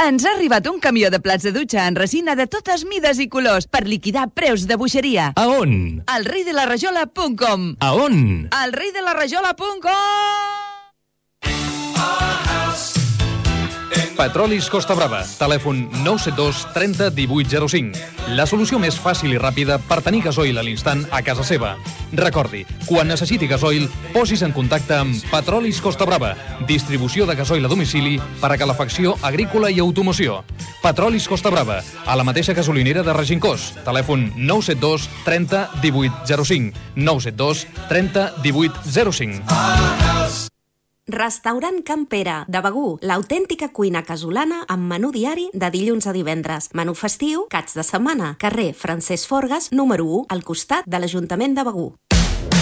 Ens ha arribat un camió de plats de dutxa en resina de totes mides i colors per liquidar preus de boixeria. A on? Al reidelarejola.com. A on? Al reidelarejola.com. Petrolis Costa Brava. Telèfon 972 30 18 05. La solució més fàcil i ràpida per tenir gasoil a l'instant a casa seva. Recordi, quan necessiti gasoil, posis en contacte amb Petrolis Costa Brava. Distribució de gasoil a domicili per a calefacció agrícola i automoció. Petrolis Costa Brava, a la mateixa gasolinera de Regincós. Telèfon 972 30 18 05. 972 30 18 05. Restaurant Can Pere, de Begur, l'autèntica cuina casolana amb menú diari de dilluns a divendres. Menú festiu, caps de setmana, carrer Francesc Forgas, número 1, al costat de l'Ajuntament de Begur.